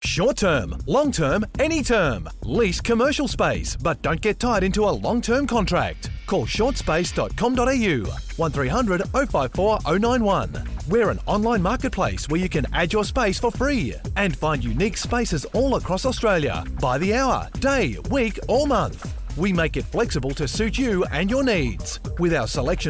Short term, long term, any term. Lease commercial space, but don't get tied into a long-term contract. Call shortspace.com.au 1300 054 091. We're an online marketplace where you can add your space for free and find unique spaces all across Australia by the hour, day, week or month. We make it flexible to suit you and your needs with our selection